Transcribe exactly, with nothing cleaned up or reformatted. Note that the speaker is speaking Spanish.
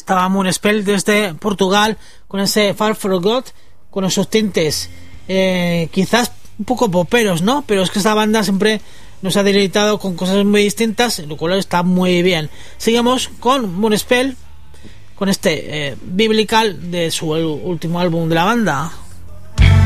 estaba Moonspell desde Portugal con ese Far From God, con esos tintes eh, quizás un poco poperos, ¿no? Pero es que esta banda siempre nos ha deleitado con cosas muy distintas, lo cual está muy bien. Sigamos con Moonspell, con este eh, Biblical de su último álbum de la banda.